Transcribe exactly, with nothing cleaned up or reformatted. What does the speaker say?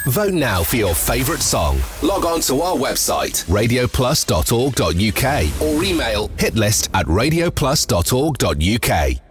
Vote now for your favourite song. Log on to our website, radio plus dot org dot uk, or email hitlist at radio plus dot org dot uk.